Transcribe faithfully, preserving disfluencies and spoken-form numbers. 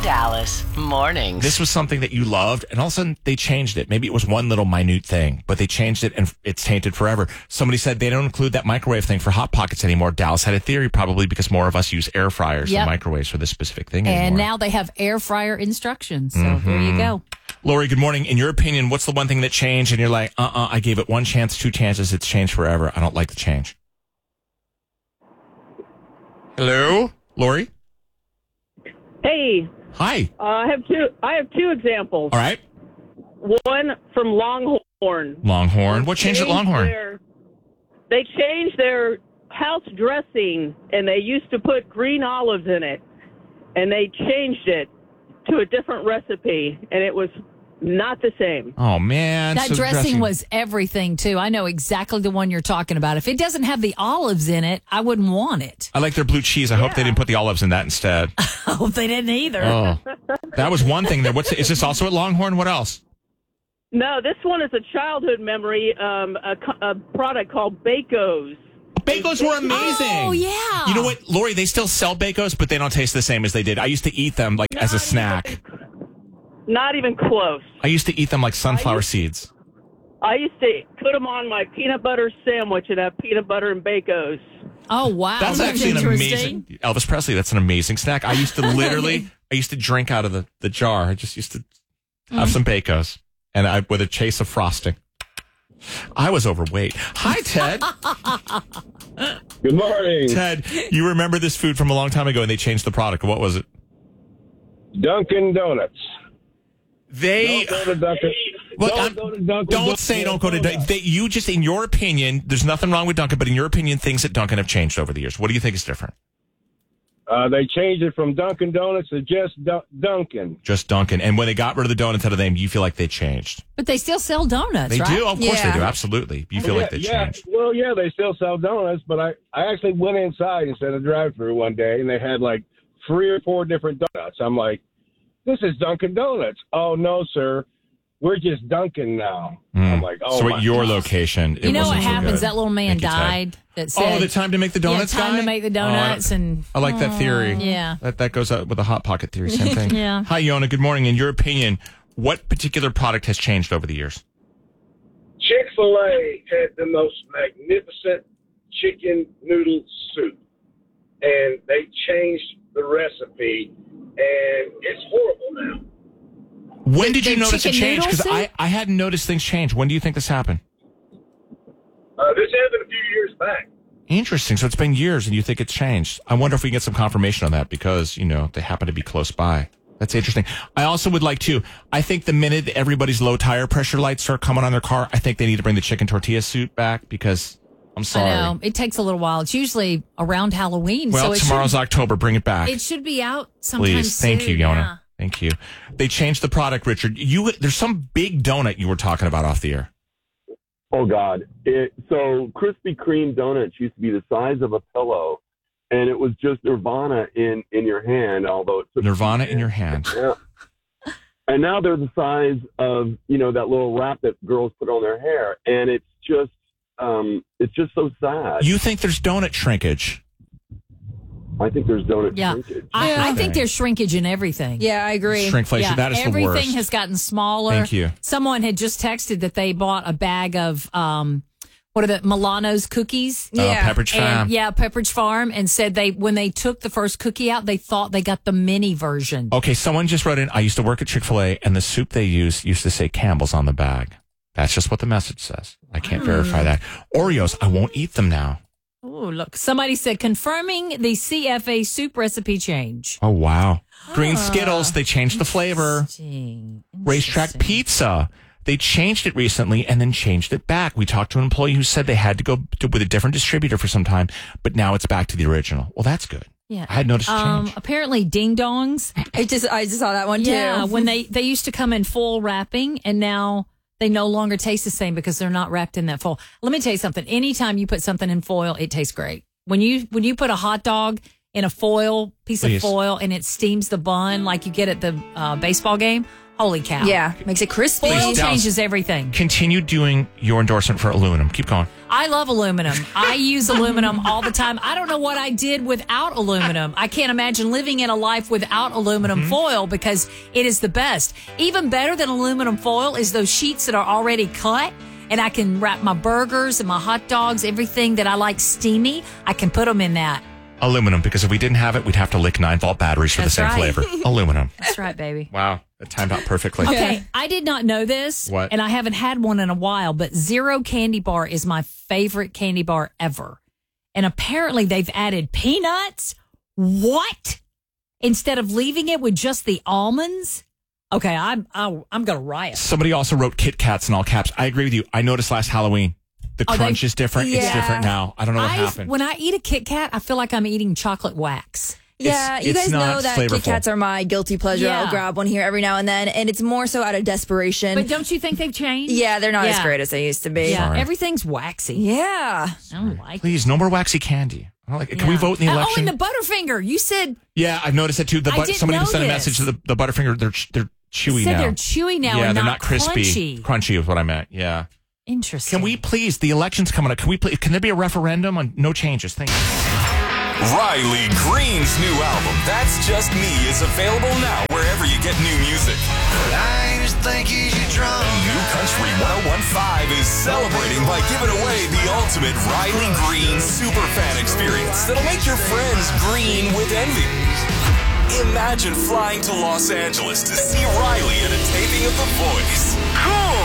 Dallas mornings. This was something that you loved, and all of a sudden they changed it. Maybe it was one little minute thing, but they changed it, and it's tainted forever. Somebody said they don't include that microwave thing for Hot Pockets anymore. Dallas had a theory, probably because more of us use air fryers Yep. than microwaves for this specific thing And anymore. now they have air fryer instructions. So Mm-hmm. there you go. Lori, good morning. In your opinion, what's the one thing that changed, and you're like, uh-uh, I gave it one chance, two chances, it's changed forever. I don't like the change. Hello? Lori? Hey, Hi. uh, I have two. I have two examples. All right. One from Longhorn. Longhorn. What changed at Longhorn? Their, they changed their house dressing, and they used to put green olives in it, and they changed it to a different recipe, and it was not the same. Oh, man. That So dressing, was everything, too. I know exactly the one you're talking about. If it doesn't have the olives in it, I wouldn't want it. I like their blue cheese. I hope they didn't put the olives in that instead. I hope they didn't either. Oh, that was one thing there. What's is this also at Longhorn? What else? No, this one is a childhood memory. Um, a, co- a product called Bakos. Bagels were amazing. Oh, yeah. You know what, Lori? They still sell Bagos, but they don't taste the same as they did. I used to eat them like as a Not snack. even- Not even close. I used to eat them like sunflower I used- seeds. I used to put them on my peanut butter sandwich and have peanut butter and Bakos. Oh, wow. That's actually an interesting. amazing Elvis Presley. That's an amazing snack. I used to literally, I used to drink out of the, the jar. I just used to have some Bakos and I with a chase of frosting. I was overweight. Hi, Ted. Good morning. Ted, you remember this food from a long time ago and they changed the product. What was it? Dunkin' Donuts. They Don't go to Dunkin'. Look, don't I'm- go to Dunkin' don't Donuts. say don't go to Dunkin'. They, you just, in your opinion, there's nothing wrong with Dunkin', but in your opinion, things at Dunkin' have changed over the years. What do you think is different? Uh, they changed it from Dunkin' Donuts to just Dun- Dunkin'. Just Dunkin'. And when they got rid of the donuts out of the name, you feel like they changed. But they still sell donuts, They right? do. Of course Yeah. they do. Absolutely. You feel yeah, like they yeah. changed. Well, yeah, they still sell donuts, but I, I actually went inside instead of drive-through one day, and they had like three or four different donuts. I'm like, this is Dunkin' Donuts. Oh, no, sir. We're just Dunkin' now. I'm like, oh, so my at your God. location, it You know what wasn't so happens? good. That little man Thank you, Ted. died. That said, Oh, the time to make the donuts yeah, time guy? to make the Oh, I- donuts. and I like that theory. Yeah. That that goes out with the Hot Pocket theory. Same thing. Yeah. Hi, Yona. Good morning. In your opinion, what particular product has changed over the years? Chick-fil-A had the most magnificent chicken noodle soup, and they changed the recipe, and it's horrible now. When The- did you the notice a chicken change? noodle Because soup? I, I hadn't noticed things change. When do you think this happened? Uh, this happened a few years back. Interesting. So it's been years and you think it's changed. I wonder if we can get some confirmation on that because, you know, they happen to be close by. That's interesting. I also would like to, I think the minute everybody's low tire pressure lights start coming on their car, I think they need to bring the chicken tortilla soup back because I'm sorry. I know. It takes a little while. It's usually around Halloween. Well, so it tomorrow's should, October. Bring it back. It should be out sometime Please. Thank you, soon, Yona. yeah. Thank you. They changed the product, Richard. You, there's some big donut you were talking about off the air. Oh God! It, so Krispy Kreme donuts used to be the size of a pillow, and it was just Nirvana in in your hand. Although it took Nirvana in your hand. Yeah. And now they're the size of you know that little wrap that girls put on their hair, and it's just um, it's just so sad. You think there's donut shrinkage? I think there's donut Yeah. shrinkage. I, I think Okay. there's shrinkage in everything. Yeah, I agree. Shrinkflation. Yeah, that is the everything worst. has gotten smaller. Thank you. Someone had just texted that they bought a bag of um, what are the Milano's cookies? Uh, Yeah. Pepperidge Farm. And, yeah, Pepperidge Farm, and said they when they took the first cookie out, they thought they got the mini version. Okay, someone just wrote in, I used to work at Chick-fil-A, and the soup they used used to say Campbell's on the bag. That's just what the message says. I can't verify that. Oreos, I won't eat them now. Oh, look. Somebody said, confirming the C F A soup recipe change. Oh, wow. Green Skittles, they changed the flavor. Interesting. Racetrack Interesting. Pizza, they changed it recently and then changed it back. We talked to an employee who said they had to go to, with a different distributor for some time, but now it's back to the original. Well, that's good. Yeah. I had noticed a Um, change. apparently, ding dongs. I just I just saw that one too. Yeah, when they they used to come in full wrapping, and now they no longer taste the same because they're not wrapped in that foil. Let me tell you something. Anytime you put something in foil, it tastes great. When you when you put a hot dog in a foil piece Please. of foil and it steams the bun like you get at the uh, baseball game, Holy cow. Yeah, makes it crispy. Foil Please, Dallas. changes everything. Continue doing your endorsement for aluminum. Keep going. I love aluminum. I use aluminum all the time. I don't know what I did without aluminum. I can't imagine living in a life without aluminum Mm-hmm. foil because it is the best. Even better than aluminum foil is those sheets that are already cut, and I can wrap my burgers and my hot dogs, everything that I like steamy, I can put them in that. Aluminum, because if we didn't have it, we'd have to lick nine volt batteries for That's the same right. flavor. Aluminum. That's right, baby. Wow. That timed out perfectly. Okay, I did not know this, What? and I haven't had one in a while, but Zero Candy Bar is my favorite candy bar ever. And apparently they've added peanuts. What? Instead of leaving it with just the almonds? Okay, I'm I, I'm going to riot. Somebody also wrote Kit Kats in all caps. I agree with you. I noticed last Halloween, the Oh, crunch they- is different. It's Yeah. different now. I don't know what I, happened. when I eat a Kit Kat, I feel like I'm eating chocolate wax. Yeah, It's- you it's guys know not that flavorful. Kit Kats are my guilty pleasure. Yeah. I'll grab one here every now and then, and it's more so out of desperation. But don't you think they've changed? yeah, they're not as Yeah. great as they used to be. Yeah, Sorry. everything's waxy. Yeah. I don't like it. Please, no more waxy candy. I don't like it. Can we Yeah. vote in the Oh, election? and the Butterfinger. You said yeah, I've noticed it too. The I but- didn't somebody know sent a this. message to the, the Butterfinger. They're they're chewy you said now. they're chewy now yeah, and they're not, not crispy. crunchy. Crunchy is what I meant. Yeah. Interesting. Can we please? The election's coming up. Can we please? Can there be a referendum on no changes? Thank you. Riley Green's new album, That's Just Me, is available now wherever you get new music. New Country ten fifteen is celebrating by giving away the ultimate Riley Green superfan experience that'll make your friends green with envy. Imagine flying to Los Angeles to see Riley at a taping of The Voice. Cool!